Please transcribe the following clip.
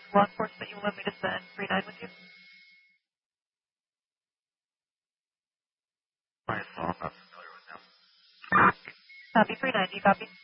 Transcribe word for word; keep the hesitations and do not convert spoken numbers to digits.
Law enforcement, you want me to send three nine with you? My phone, I'm familiar with them. Copy three nine, do you copy?